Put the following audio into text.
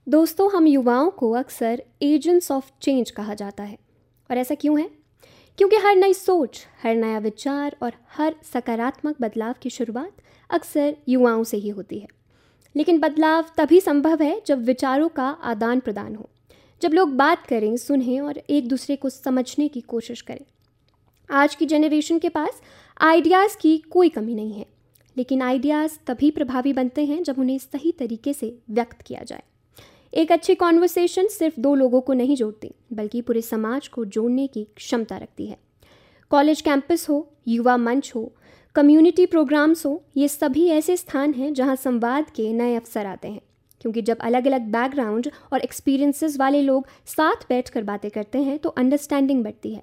दोस्तों, हम युवाओं को अक्सर एजेंट्स ऑफ चेंज कहा जाता है। और ऐसा क्यों है? क्योंकि हर नई सोच, हर नया विचार और हर सकारात्मक बदलाव की शुरुआत अक्सर युवाओं से ही होती है। लेकिन बदलाव तभी संभव है जब विचारों का आदान प्रदान हो, जब लोग बात करें, सुनें और एक दूसरे को समझने की कोशिश करें। आज की जनरेशन के पास आइडियाज़ की कोई कमी नहीं है, लेकिन आइडियाज़ तभी प्रभावी बनते हैं जब उन्हें सही तरीके से व्यक्त किया जाए। एक अच्छी कॉन्वर्सेशन सिर्फ दो लोगों को नहीं जोड़ती, बल्कि पूरे समाज को जोड़ने की क्षमता रखती है। कॉलेज कैंपस हो, युवा मंच हो, कम्युनिटी प्रोग्राम्स हो, ये सभी ऐसे स्थान हैं जहां संवाद के नए अवसर आते हैं। क्योंकि जब अलग अलग बैकग्राउंड और एक्सपीरियंसेस वाले लोग साथ बैठकर बातें करते हैं तो अंडरस्टैंडिंग बढ़ती है,